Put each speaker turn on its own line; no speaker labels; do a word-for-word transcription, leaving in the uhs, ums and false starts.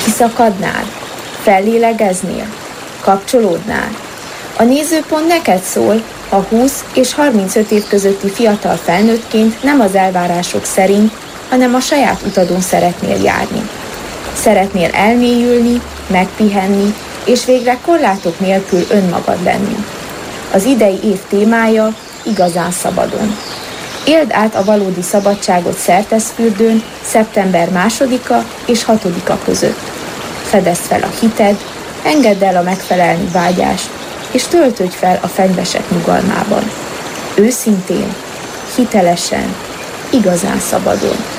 Kiszakadnál? Fellélegeznél? Kapcsolódnál? A nézőpont neked szól, ha húsz és harmincöt év közötti fiatal felnőttként nem az elvárások szerint, hanem a saját utadon szeretnél járni. Szeretnél elmélyülni, megpihenni, és végre korlátok nélkül önmagad lenni. Az idei év témája igazán szabadon. Éld át a valódi szabadságot Szerteszfürdőn szeptember másodika és hatodika között. Fedezd fel a hited, engedd el a megfelelni vágyást, és töltődj fel a fenyvesek nyugalmában. Őszintén, hitelesen, igazán szabadon.